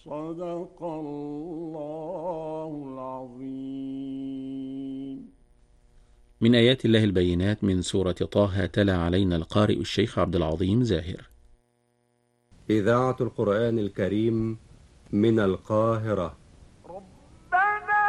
صدق الله العظيم. من آيات الله البينات من سورة طه، تلا علينا القارئ الشيخ عبد العظيم زاهر. إذاعة القرآن الكريم من القاهرة.